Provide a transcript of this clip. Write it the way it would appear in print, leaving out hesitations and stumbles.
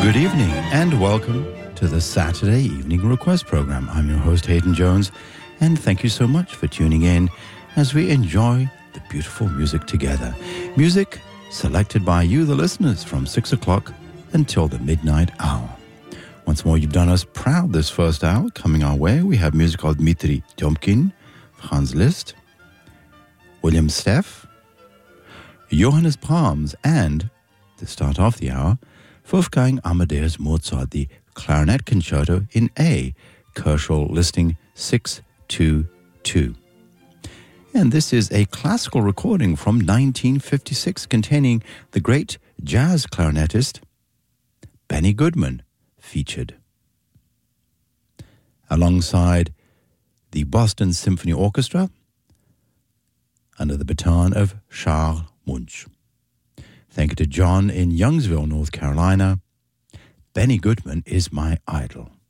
Good evening and welcome to the Saturday Evening Request Program. I'm your host, Hayden Jones, and thank you so much for tuning in as we enjoy the beautiful music together. Music selected by you, the listeners, from 6 o'clock until the midnight hour. Once more, you've done us proud this first hour. Coming our way, we have music called Dmitri Tiomkin, Franz Liszt, William Steff, Johannes Brahms, and, to start off the hour, Wolfgang Amadeus Mozart, the Clarinet Concerto in A, Kershaw listing 622. And this is a classical recording from 1956 containing the great jazz clarinetist Benny Goodman featured. Alongside the Boston Symphony Orchestra under the baton of Charles Munch. Thank you to John in Youngsville, North Carolina. Benny Goodman is my idol.